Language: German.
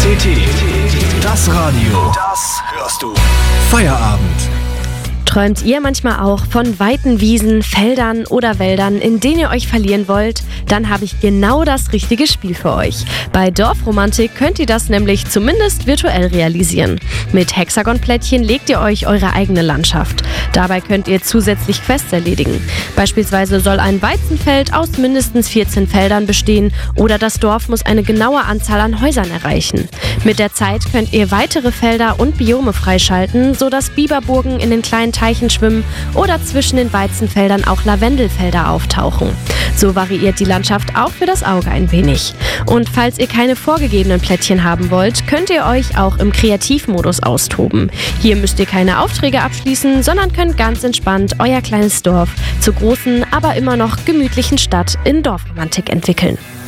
TT, das Radio, das hörst du. Feierabend. Träumt ihr manchmal auch von weiten Wiesen, Feldern oder Wäldern, in denen ihr euch verlieren wollt? Dann habe ich genau das richtige Spiel für euch. Bei Dorfromantik könnt ihr das nämlich zumindest virtuell realisieren. Mit Hexagonplättchen legt ihr euch eure eigene Landschaft. Dabei könnt ihr zusätzlich Quests erledigen. Beispielsweise soll ein Weizenfeld aus mindestens 14 Feldern bestehen oder das Dorf muss eine genaue Anzahl an Häusern erreichen. Mit der Zeit könnt ihr weitere Felder und Biome freischalten, sodass Biberburgen in den kleinen Teichen schwimmen oder zwischen den Weizenfeldern auch Lavendelfelder auftauchen. So variiert die Landschaft auch für das Auge ein wenig. Und falls ihr keine vorgegebenen Plättchen haben wollt, könnt ihr euch auch im Kreativmodus austoben. Hier müsst ihr keine Aufträge abschließen, sondern könnt ganz entspannt euer kleines Dorf zur großen, aber immer noch gemütlichen Stadt in Dorfromantik entwickeln.